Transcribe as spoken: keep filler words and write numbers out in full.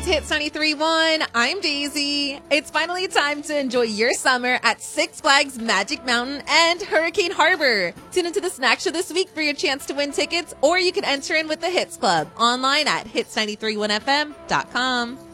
Hits ninety-three point one. I'm Daisy. It's finally time to enjoy your summer at Six Flags Magic Mountain and Hurricane Harbor. Tune into the Snack Show this week for your chance to win tickets, or you can enter in with the Hits Club online at hits nine three one f m dot com.